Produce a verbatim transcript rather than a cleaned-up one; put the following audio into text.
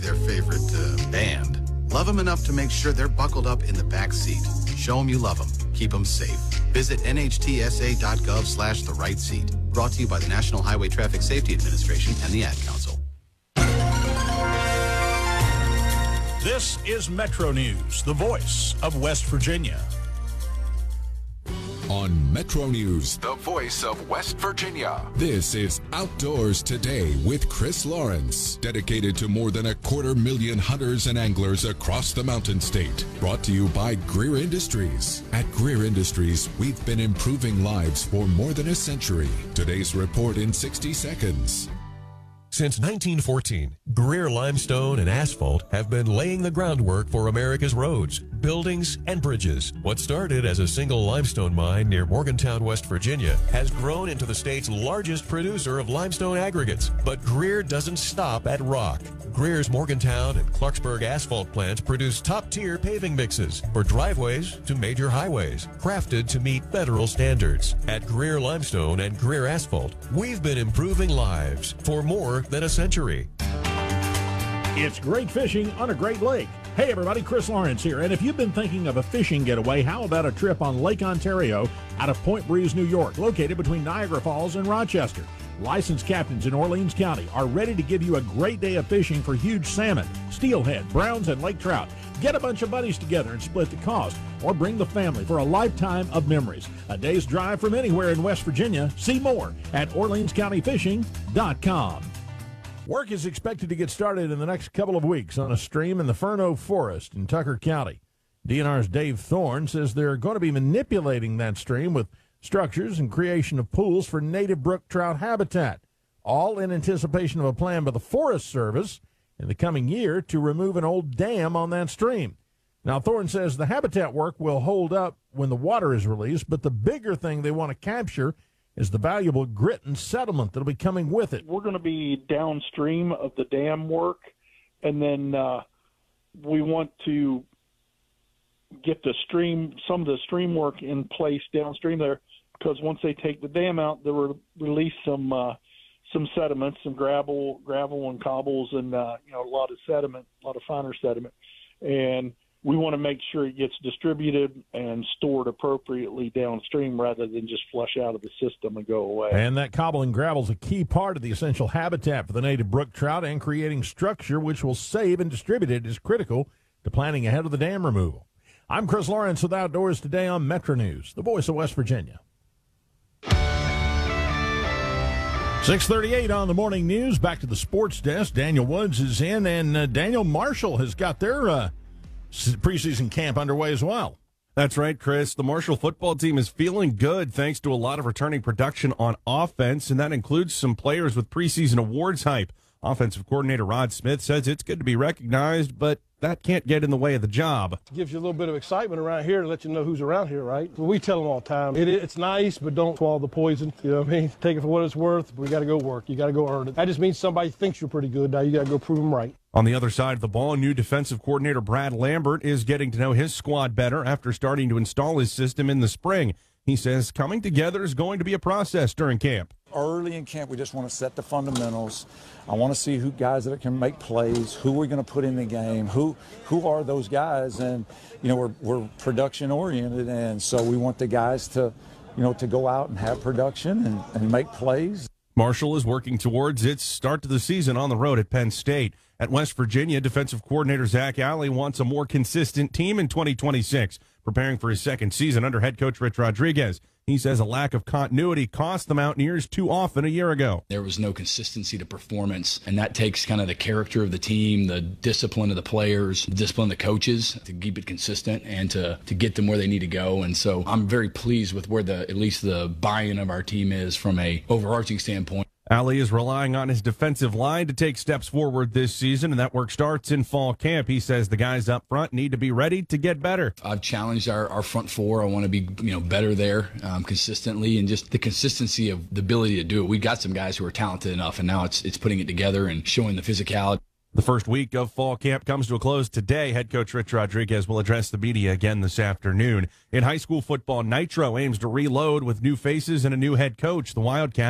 Their favorite uh, band. Love them enough to make sure they're buckled up in the back seat. Show them you love them. Keep them safe. Visit nhtsa.gov slash the right seat. Brought to you by the National Highway Traffic Safety Administration and the Ad Council. This is Metro News, the voice of West Virginia. On Metro News, the voice of West Virginia. This is Outdoors Today with Chris Lawrence, dedicated to more than a quarter million hunters and anglers across the Mountain State. Brought to you by Greer Industries. At Greer Industries, we've been improving lives for more than a century. Today's report in sixty seconds. Since nineteen fourteen, Greer Limestone and Asphalt have been laying the groundwork for America's roads, buildings, and bridges. What started as a single limestone mine near Morgantown, West Virginia, has grown into the state's largest producer of limestone aggregates. But Greer doesn't stop at rock. Greer's Morgantown and Clarksburg asphalt plants produce top-tier paving mixes for driveways to major highways, crafted to meet federal standards. At Greer Limestone and Greer Asphalt, we've been improving lives for more than a century. It's great fishing on a great lake. Hey everybody, Chris Lawrence here. And if you've been thinking of a fishing getaway, how about a trip on Lake Ontario out of Point Breeze, New York, located between Niagara Falls and Rochester? Licensed captains in Orleans County are ready to give you a great day of fishing for huge salmon, steelhead, browns, and lake trout. Get a bunch of buddies together and split the cost, or bring the family for a lifetime of memories. A day's drive from anywhere in West Virginia. See more at orleans county fishing dot com. Work is expected to get started in the next couple of weeks on a stream in the Ferno Forest in Tucker County. D N R's Dave Thorne says they're going to be manipulating that stream with structures and creation of pools for native brook trout habitat, all in anticipation of a plan by the Forest Service in the coming year to remove an old dam on that stream. Now, Thorne says the habitat work will hold up when the water is released, but the bigger thing they want to capture is the valuable grit and settlement that'll be coming with it. We're going to be downstream of the dam work, and then uh, we want to get the stream, some of the stream work in place downstream there, because once they take the dam out, they will release some uh, some sediments, some gravel, gravel and cobbles, and uh, you know a lot of sediment, a lot of finer sediment, and we want to make sure it gets distributed and stored appropriately downstream rather than just flush out of the system and go away. And that cobble and gravel is a key part of the essential habitat for the native brook trout, and creating structure which will save and distribute it is critical to planning ahead of the dam removal. I'm Chris Lawrence with Outdoors Today on Metro News, the voice of West Virginia. six thirty-eight on the morning news. Back to the sports desk. Daniel Woods is in, and uh, Daniel Marshall has got their uh, preseason camp underway as well. That's right, Chris. The Marshall football team is feeling good thanks to a lot of returning production on offense, and that includes some players with preseason awards hype. Offensive coordinator Rod Smith says it's good to be recognized, but that can't get in the way of the job. It gives you a little bit of excitement around here to let you know who's around here, right? We tell them all the time, it, it's nice, but don't swallow the poison. You know what I mean? Take it for what it's worth. We got to go work. You got to go earn it. That just means somebody thinks you're pretty good. Now you got to go prove them right. On the other side of the ball, new defensive coordinator Brad Lambert is getting to know his squad better after starting to install his system in the spring. He says coming together is going to be a process during camp. Early in camp, we just want to set the fundamentals. I want to see who guys that can make plays, who we're going to put in the game, who who are those guys, and you know we're we're production oriented, and so we want the guys to, you know, to go out and have production and, and make plays. Marshall is working towards its start to the season on the road at Penn State. At West Virginia, defensive coordinator Zach Alley wants a more consistent team in twenty twenty-six, preparing for his second season under head coach Rich Rodriguez. He says a lack of continuity cost the Mountaineers too often a year ago. There was no consistency to performance, and that takes kind of the character of the team, the discipline of the players, the discipline of the coaches to keep it consistent and to, to get them where they need to go. And so I'm very pleased with where the at least the buy-in of our team is from a overarching standpoint. Alley is relying on his defensive line to take steps forward this season, and that work starts in fall camp. He says the guys up front need to be ready to get better. I've challenged our, our front four. I want to be you know better there um, consistently, and just the consistency of the ability to do it. We've got some guys who are talented enough, and now it's it's putting it together and showing the physicality. The first week of fall camp comes to a close today. Head coach Rich Rodriguez will address the media again this afternoon. In high school football, Nitro aims to reload with new faces and a new head coach. The Wildcats